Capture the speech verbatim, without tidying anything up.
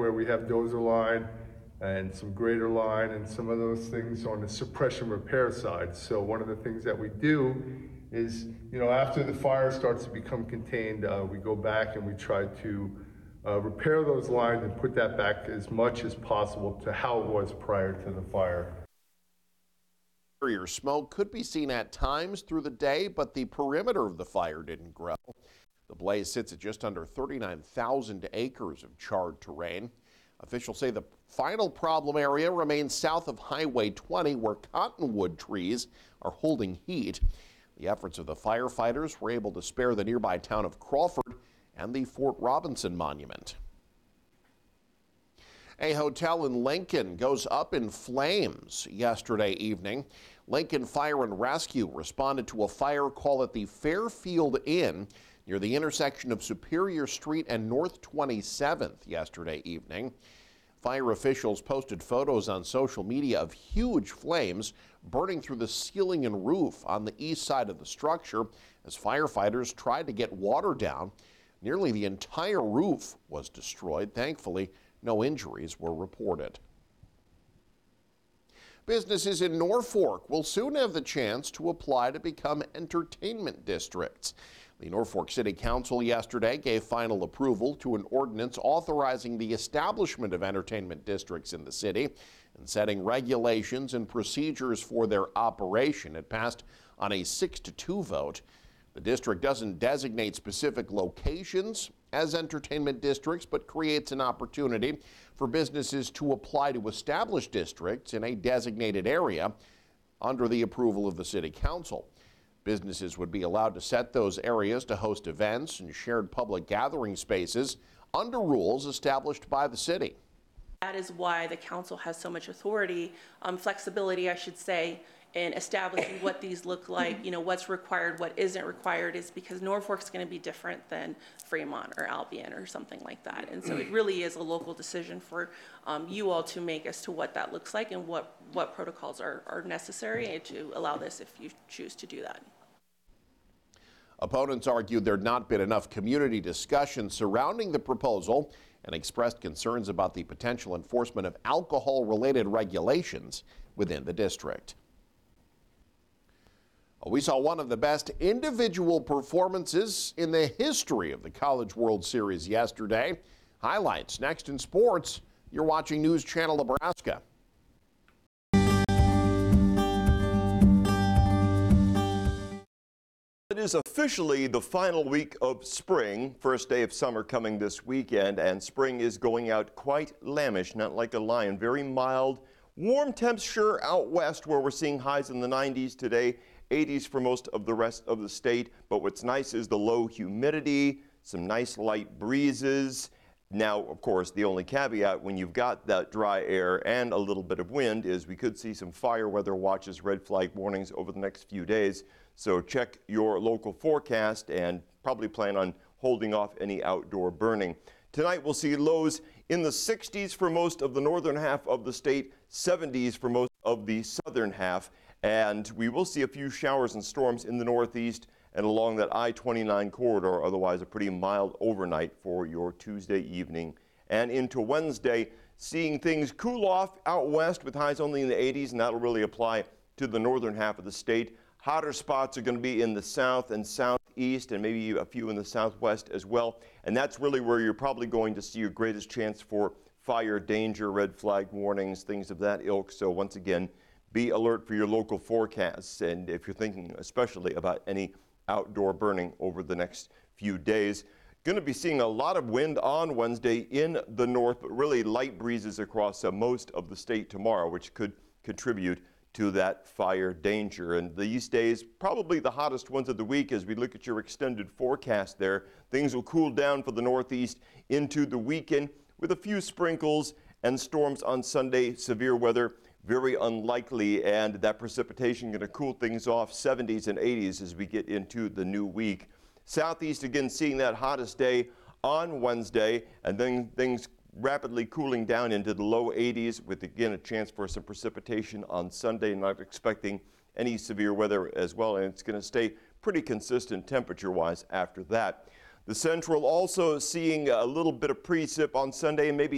where we have dozer line and some grader line and some of those things on the suppression repair side. So one of the things that we do is, you know, after the fire starts to become contained, uh, we go back and we try to uh, repair those lines and put that back as much as possible to how it was prior to the fire. Exterior smoke could be seen at times through the day, but the perimeter of the fire didn't grow. The blaze sits at just under thirty-nine thousand acres of charred terrain. Officials say the final problem area remains south of Highway twenty, where cottonwood trees are holding heat. The efforts of the firefighters were able to spare the nearby town of Crawford and the Fort Robinson Monument. A hotel in Lincoln goes up in flames yesterday evening. Lincoln Fire and Rescue responded to a fire call at the Fairfield Inn near the intersection of Superior Street and North twenty-seventh yesterday evening. Fire officials posted photos on social media of huge flames burning through the ceiling and roof on the east side of the structure as firefighters tried to get water down. Nearly the entire roof was destroyed. Thankfully, no injuries were reported. Businesses in Norfolk will soon have the chance to apply to become entertainment districts. The Norfolk City Council yesterday gave final approval to an ordinance authorizing the establishment of entertainment districts in the city and setting regulations and procedures for their operation. It passed on a six to two vote. The district doesn't designate specific locations as entertainment districts, but creates an opportunity for businesses to apply to establish districts in a designated area under the approval of the City Council. Businesses would be allowed to set those areas to host events and shared public gathering spaces under rules established by the city. That is why the council has so much authority, um, flexibility, I should say, in establishing what these look like, you know, what's required, what isn't required, is because Norfolk's going to be different than Fremont or Albion or something like that. And so it really is a local decision for um, you all to make as to what that looks like and what, what protocols are, are necessary to allow this if you choose to do that. Opponents argued there had not been enough community discussion surrounding the proposal and expressed concerns about the potential enforcement of alcohol-related regulations within the district. We saw one of the best individual performances in the history of the College World Series yesterday. Highlights next in sports. You're watching News Channel Nebraska. It is officially the final week of spring, first day of summer coming this weekend, and spring is going out quite lambish, not like a lion, very mild, warm temps sure out west where we're seeing highs in the nineties today, eighties for most of the rest of the state, but what's nice is the low humidity, some nice light breezes. Now, of course, the only caveat when you've got that dry air and a little bit of wind is we could see some fire weather watches, red flag warnings over the next few days. So check your local forecast and probably plan on holding off any outdoor burning. Tonight we'll see lows in the sixties for most of the northern half of the state, seventies for most of the southern half, and we will see a few showers and storms in the northeast and along that I twenty-nine corridor, otherwise a pretty mild overnight for your Tuesday evening and into Wednesday, seeing things cool off out west with highs only in the eighties, and that'll really apply to the northern half of the state. Hotter spots are going to be in the south and southeast and maybe a few in the southwest as well. And that's really where you're probably going to see your greatest chance for fire danger, red flag warnings, things of that ilk. So once again, be alert for your local forecasts. And if you're thinking especially about any outdoor burning over the next few days, going to be seeing a lot of wind on Wednesday in the north, but really light breezes across uh, most of the state tomorrow, which could contribute to that fire danger. And these days, probably the hottest ones of the week as we look at your extended forecast there. Things will cool down for the northeast into the weekend with a few sprinkles and storms on Sunday. Severe weather, very unlikely, and that precipitation going to cool things off, seventies and eighties as we get into the new week. Southeast again seeing that hottest day on Wednesday, and then things rapidly cooling down into the low eighties with again a chance for some precipitation on Sunday. Not expecting any severe weather as well, and it's going to stay pretty consistent temperature wise after that. The central also seeing a little bit of precip on Sunday and maybe